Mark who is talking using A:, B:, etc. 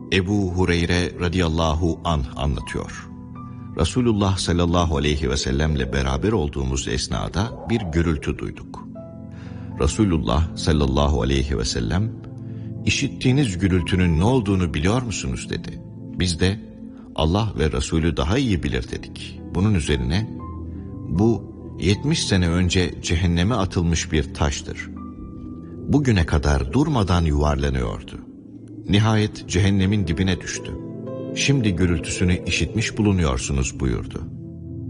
A: Ebu Hureyre radıyallahu anh anlatıyor. Resulullah sallallahu aleyhi ve sellemle beraber olduğumuz esnada bir gürültü duyduk. Resulullah sallallahu aleyhi ve sellem, "İşittiğiniz gürültünün ne olduğunu biliyor musunuz?" dedi. Biz de, "Allah ve Resulü daha iyi bilir" dedik. Bunun üzerine, "Bu 70 sene önce cehenneme atılmış bir taştır. Bugüne kadar durmadan yuvarlanıyordu. Nihayet cehennemin dibine düştü. Şimdi gürültüsünü işitmiş bulunuyorsunuz" buyurdu.